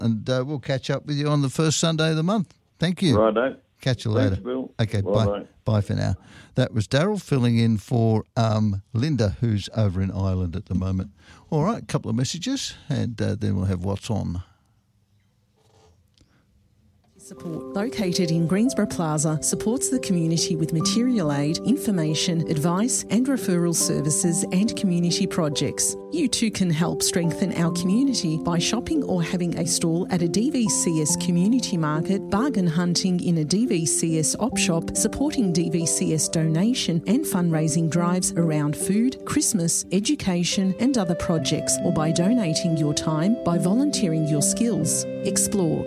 and we'll catch up with you on the first Sunday of the month. Thank you. Righto. Catch you later. Thanks, Bill. Okay, Bye-bye. Bye for now. That was Daryl filling in for Linda, who's over in Ireland at the moment. All right, a couple of messages, and then we'll have What's On. Support, located in Greensborough Plaza, supports the community with material aid, information, advice and referral services and community projects. You too can help strengthen our community by shopping or having a stall at a DVCS community market, bargain hunting in a DVCS op shop, supporting DVCS donation and fundraising drives around food, Christmas, education and other projects, or by donating your time by volunteering your skills. Explore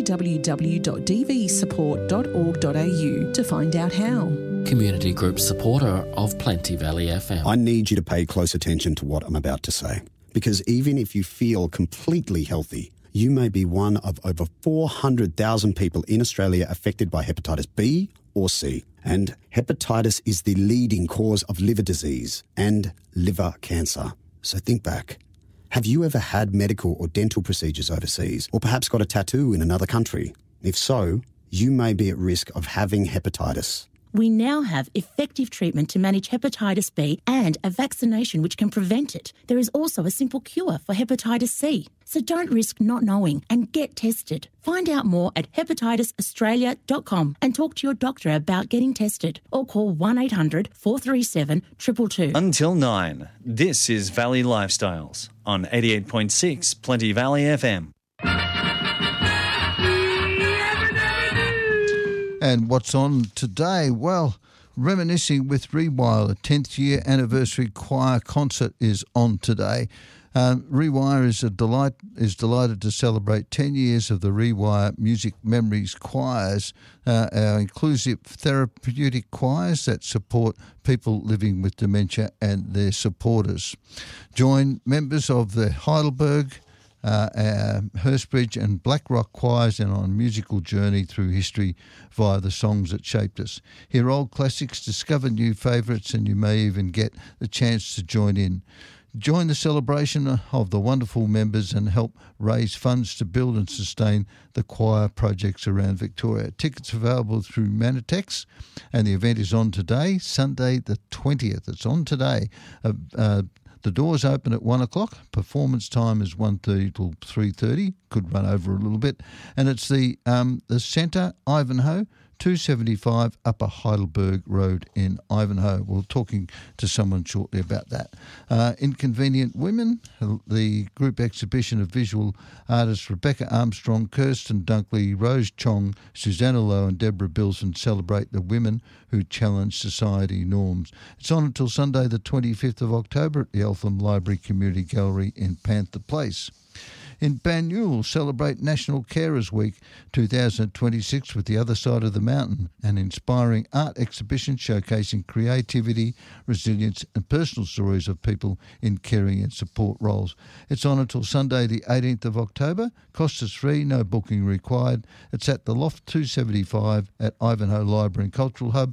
www.dvsupport.org.au to find out how. Community group supporter of Plenty Valley FM. I need you to pay close attention to what I'm about to say, because even if you feel completely healthy, you may be one of over 400,000 people in Australia affected by hepatitis B or C. And hepatitis is the leading cause of liver disease and liver cancer. So think back. Have you ever had medical or dental procedures overseas, or perhaps got a tattoo in another country? If so, you may be at risk of having hepatitis. We now have effective treatment to manage hepatitis B and a vaccination which can prevent it. There is also a simple cure for hepatitis C. So don't risk not knowing and get tested. Find out more at hepatitisaustralia.com and talk to your doctor about getting tested, or call 1800 437 222. Until 9, this is Valley Lifestyles on 88.6 Plenty Valley FM. And what's on today? Well, reminiscing with Rewire, the 10th year anniversary choir concert is on today. Rewire is delighted to celebrate 10 years of the Rewire Music Memories choirs, our inclusive therapeutic choirs that support people living with dementia and their supporters. Join members of the Heidelberg, Hurstbridge and Blackrock choirs and on a musical journey through history via the songs that shaped us. Hear old classics, discover new favourites, and you may even get the chance to join in. Join the celebration of the wonderful members and help raise funds to build and sustain the choir projects around Victoria. Tickets available through Manitex, and the event is on today, Sunday the 20th. It's on today. The doors open at 1 o'clock. Performance time is 1:30 till 3:30. Could run over a little bit. And it's the Centre, Ivanhoe, 275 Upper Heidelberg Road in Ivanhoe. We're talking to someone shortly about that. Inconvenient Women, the group exhibition of visual artists Rebecca Armstrong, Kirsten Dunkley, Rose Chong, Susanna Lowe and Deborah Bilson celebrate the women who challenge society norms. It's on until Sunday the 25th of October at the Eltham Library Community Gallery in Panther Place. In Banyule, celebrate National Carers Week 2026 with The Other Side of the Mountain, an inspiring art exhibition showcasing creativity, resilience and personal stories of people in caring and support roles. It's on until Sunday the 18th of October. Cost is free, no booking required. It's at the Loft 275 at Ivanhoe Library and Cultural Hub,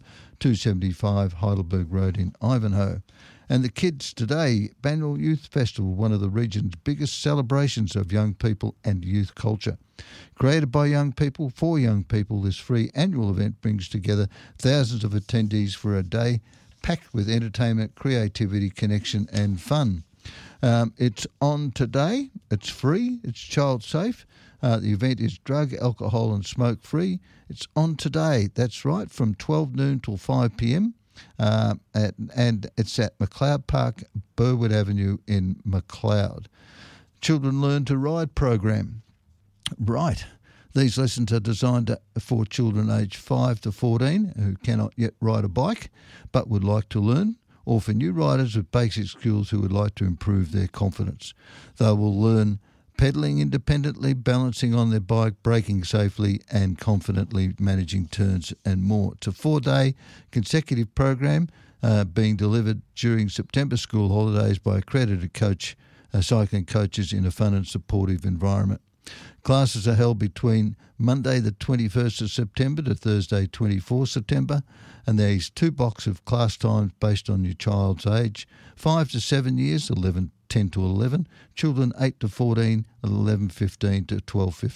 275 Heidelberg Road in Ivanhoe. And the kids today, Banyule Youth Festival, one of the region's biggest celebrations of young people and youth culture. Created by young people for young people, this free annual event brings together thousands of attendees for a day packed with entertainment, creativity, connection and fun. It's on today. It's free. It's child safe. The event is drug, alcohol and smoke free. It's on today. That's right, from 12 noon till 5 p.m. And it's at McLeod Park, Burwood Avenue in McLeod. Children Learn to Ride program. Right. These lessons are designed for children aged 5 to 14 who cannot yet ride a bike but would like to learn, or for new riders with basic skills who would like to improve their confidence. They will learn pedalling independently, balancing on their bike, braking safely and confidently, managing turns and more. It's a 4-day consecutive program being delivered during September school holidays by accredited cycling coaches in a fun and supportive environment. Classes are held between Monday the 21st of September to Thursday 24 September, and there's 2 blocks of class times based on your child's age, 5 to 7 years, 11 10 to 11. Children 8 to 14, 11:15 to 12:15.